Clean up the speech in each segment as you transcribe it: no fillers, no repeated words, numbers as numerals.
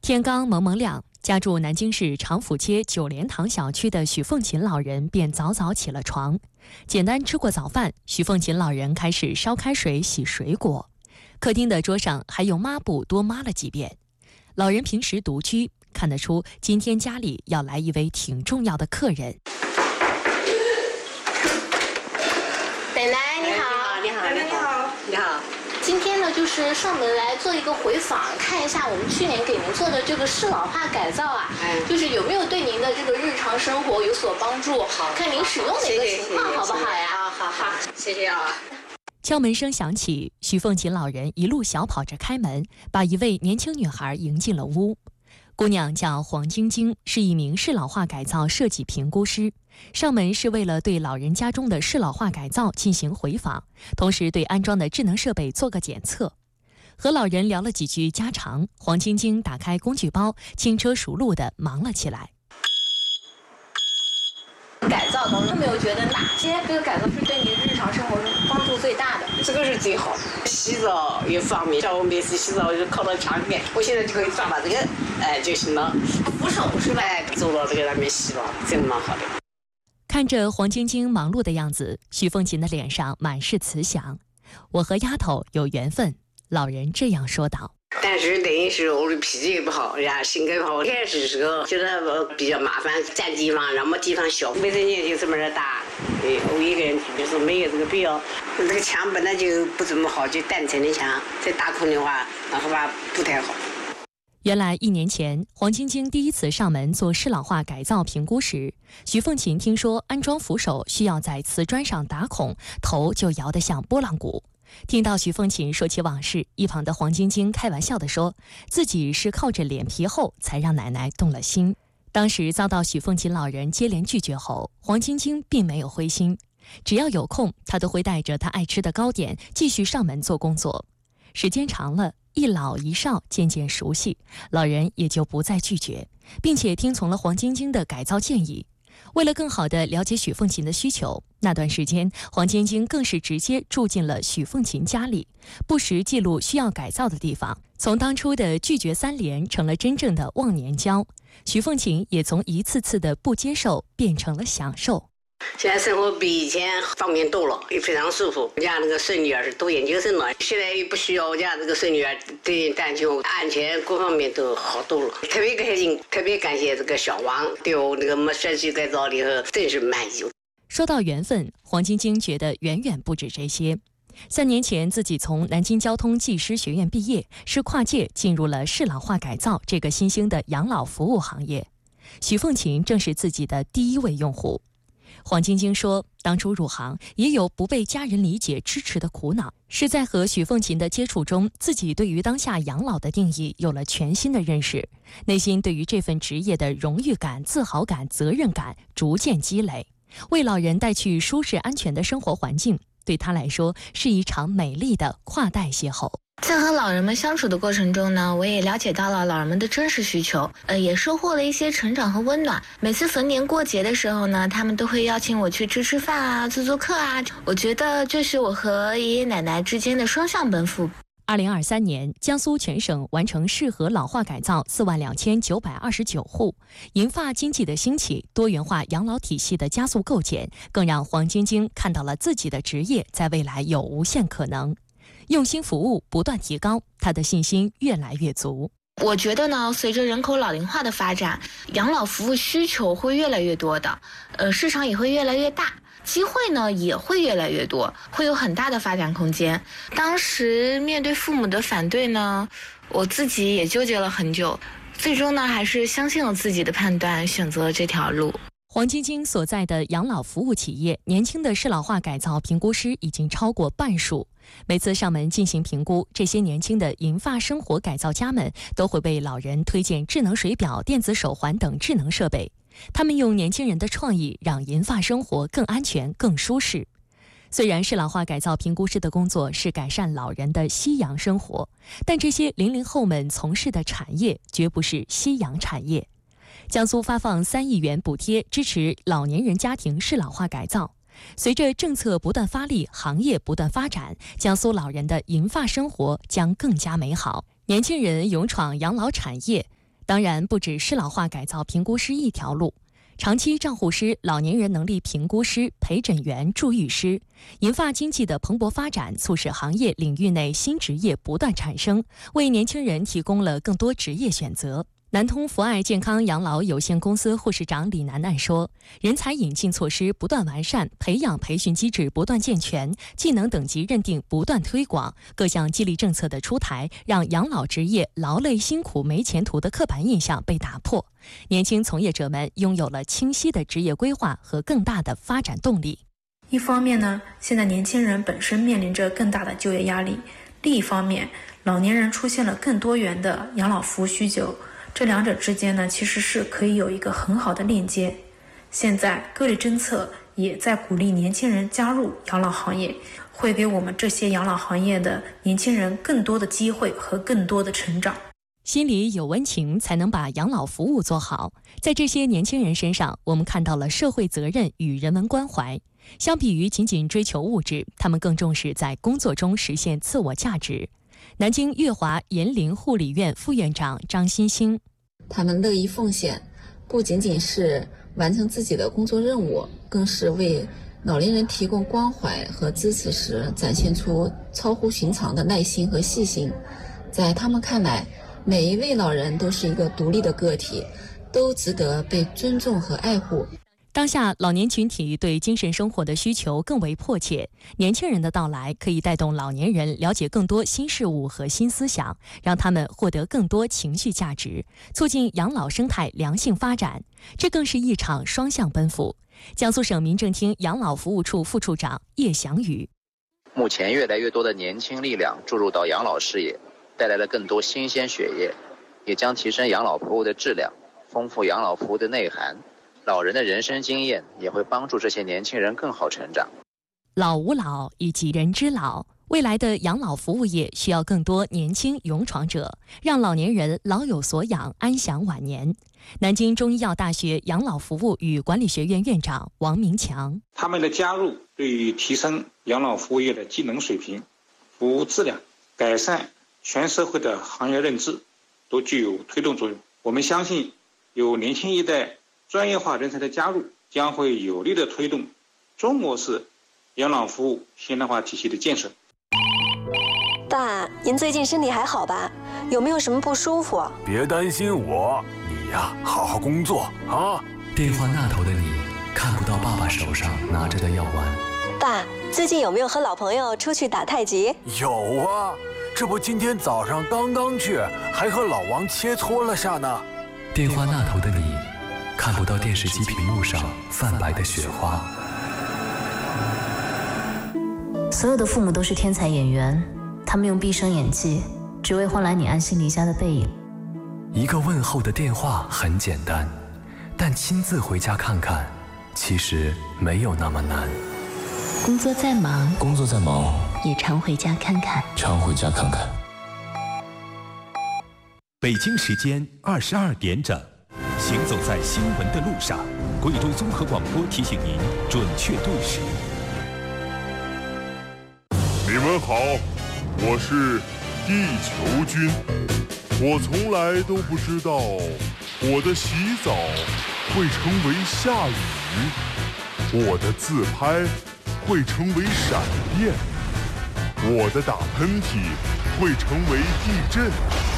天刚蒙蒙亮，家住南京市长府街九莲塘小区的许凤琴老人便早早起了床。简单吃过早饭，许凤琴老人开始烧开水洗水果。客厅的桌上还用抹布多抹了几遍。老人平时独居，看得出今天家里要来一位挺重要的客人。 奶奶你好， 你好，奶奶你好，你好。 今天呢，就是上门来做一个回访，看一下我们去年给您做的这个适老化改造啊，就是有没有对您的这个日常生活有所帮助？好，看您使用的一个情况好不好呀？ 好，谢谢啊。 敲门声响起，许凤琴老人一路小跑着开门，把一位年轻女孩迎进了屋。姑娘叫黄晶晶，是一名适老化改造设计评估师。上门是为了对老人家中的适老化改造进行回访，同时对安装的智能设备做个检测。和老人聊了几句家常，黄晶晶打开工具包，轻车熟路地忙了起来。 改造当中，有没有觉得哪些这个改造是对你日常生活中帮助最大的？ 这个是最好，洗澡也方便。像我每次洗澡就靠到墙边，我现在就可以抓把这个，就行了。 扶手是吧？ 走到这个上面洗了，真蛮好的。 看着黄晶晶忙碌的样子，许凤琴的脸上满是慈祥。我和丫头有缘分，老人这样说道。 但是等于是我的脾气也不好，呀，性格也不好。开始时候觉得比较麻烦，占地方，然后地方小，没人家就这么大，我一个人就是没有这个必要。这个墙本来就不怎么好，就单层的墙，再打孔的话，然后吧不太好。 原来1年前，黄晶晶第一次上门做适老化改造评估时，许凤琴听说安装扶手需要在瓷砖上打孔，头就摇得像拨浪鼓。听到许凤琴说起往事，一旁的黄晶晶开玩笑地说，自己是靠着脸皮厚才让奶奶动了心。当时遭到许凤琴老人接连拒绝后，黄晶晶并没有灰心，只要有空，她都会带着她爱吃的糕点继续上门做工作。时间长了，一老一少渐渐熟悉，老人也就不再拒绝，并且听从了黄晶晶的改造建议。为了更好地了解许凤琴的需求，那段时间黄晶晶更是直接住进了许凤琴家里，不时记录需要改造的地方。从当初的拒绝3连成了真正的忘年交，许凤琴也从一次次的不接受变成了享受。 现在生活比以前方便多了，也非常舒服。我家那个孙女儿是读研究生了，现在也不需要我家这个孙女儿对单亲安全各方面都好多了，特别开心，特别感谢这个小王对我那个社区改造以后真是满意。 说到缘分，黄晶晶觉得远远不止这些。3年前，自己从南京交通技师学院毕业，是跨界进入了适老化改造这个新兴的养老服务行业。许凤琴正是自己的第一位用户。黄晶晶说，当初入行也有不被家人理解支持的苦恼，是在和许凤琴的接触中，自己对于当下养老的定义有了全新的认识，内心对于这份职业的荣誉感、自豪感、责任感逐渐积累，为老人带去舒适安全的生活环境，对他来说是一场美丽的跨代邂逅。 在和老人们相处的过程中呢，我也了解到了老人们的真实需求，也收获了一些成长和温暖。每次逢年过节的时候呢，他们都会邀请我去吃饭啊，做客啊。我觉得这是我和爷爷奶奶之间的双向奔赴。 2023年，江苏全省完成适合老化改造42929户，银发经济的兴起，多元化养老体系的加速构建，更让黄晶晶看到了自己的职业在未来有无限可能。用心服务，不断提高，他的信心越来越足。 我觉得呢，随着人口老龄化的发展，养老服务需求会越来越多的，市场也会越来越大，机会呢也会越来越多，会有很大的发展空间。当时面对父母的反对呢，我自己也纠结了很久，最终呢还是相信了自己的判断，选择了这条路。 黄晶晶所在的养老服务企业，年轻的适老化改造评估师已经超过半数。每次上门进行评估，这些年轻的银发生活改造家们都会为老人推荐智能水表、电子手环等智能设备。他们用年轻人的创意，让银发生活更安全、更舒适。虽然适老化改造评估师的工作是改善老人的夕阳生活，但这些00后们从事的产业绝不是夕阳产业。江苏发放3亿元补贴，支持老年人家庭适老化改造。随着政策不断发力，行业不断发展，江苏老人的银发生活将更加美好。年轻人勇闯养老产业， 当然，不止适老化改造评估师一条路。长期照护师、老年人能力评估师、陪诊员、助育师，银发经济的蓬勃发展，促使行业领域内新职业不断产生，为年轻人提供了更多职业选择。南通福爱健康养老有限公司护士长李楠楠说，人才引进措施不断完善，培养培训机制不断健全，技能等级认定不断推广，各项激励政策的出台，让养老职业劳累辛苦没前途的刻板印象被打破，年轻从业者们拥有了清晰的职业规划和更大的发展动力。 一方面呢，现在年轻人本身面临着更大的就业压力，另一方面，老年人出现了更多元的养老服务需求，这两者之间呢，其实是可以有一个很好的链接。现在各类政策也在鼓励年轻人加入养老行业，会给我们这些养老行业的年轻人更多的机会和更多的成长。 心里有温情，才能把养老服务做好。在这些年轻人身上，我们看到了社会责任与人文关怀。相比于仅仅追求物质，他们更重视在工作中实现自我价值。南京粤华延陵护理院副院长张欣欣， 他们乐意奉献，不仅仅是完成自己的工作任务，更是为老年人提供关怀和支持时展现出超乎寻常的耐心和细心。在他们看来，每一位老人都是一个独立的个体，都值得被尊重和爱护。 当下老年群体对精神生活的需求更为迫切，年轻人的到来可以带动老年人了解更多新事物和新思想，让他们获得更多情绪价值，促进养老生态良性发展。这更是一场双向奔赴。江苏省民政厅养老服务处副处长叶祥宇， 目前越来越多的年轻力量注入到养老事业，带来了更多新鲜血液，也将提升养老服务的质量，丰富养老服务的内涵。老人的人生经验也会帮助这些年轻人更好成长。 老吾老以及人之老，未来的养老服务业需要更多年轻勇闯者，让老年人老有所养，安享晚年。南京中医药大学养老服务与管理学院院长王明强， 他们的加入对于提升养老服务业的技能水平、服务质量、改善全社会的行业认知都具有推动作用。我们相信有年轻一代专业化人才的加入，将会有力的推动中国式养老服务现代化体系的建设。 爸，您最近身体还好吧？有没有什么不舒服？ 别担心我，你呀，好好工作啊。 电话那头的你看不到爸爸手上拿着的药丸。 爸，最近有没有和老朋友出去打太极？ 有啊，这不今天早上刚刚去，还和老王切磋了下呢。 电话那头的你看不到电视机屏幕上泛白的雪花。 所有的父母都是天才演员，他们用毕生演技，只为换来你安心离家的背影。 一个问候的电话很简单，但亲自回家看看，其实没有那么难。 工作再忙，也常回家看看。 北京时间22点整，行走在新闻的路上，贵州综合广播提醒您准确对时。 你们好，我是地球君。我从来都不知道我的洗澡会成为下雨，我的自拍会成为闪电，我的打喷嚏会成为地震。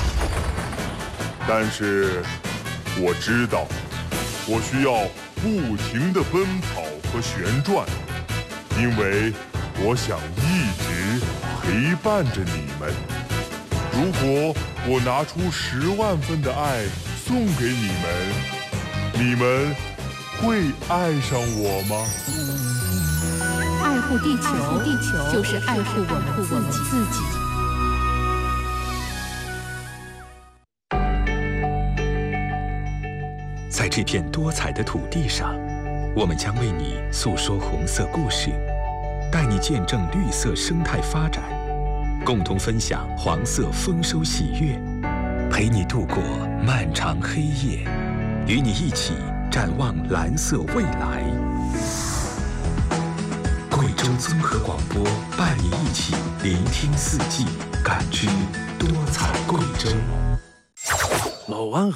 但是我知道，我需要不停地奔跑和旋转，因为我想一直陪伴着你们。如果我拿出10万份的爱送给你们，你们会爱上我吗？ 爱护地球，就是爱护我们自己。 在这片多彩的土地上，我们将为你诉说红色故事，带你见证绿色生态发展，共同分享黄色丰收喜悦，陪你度过漫长黑夜，与你一起展望蓝色未来。贵州综合广播伴你一起聆听四季，感知多彩贵州。 老安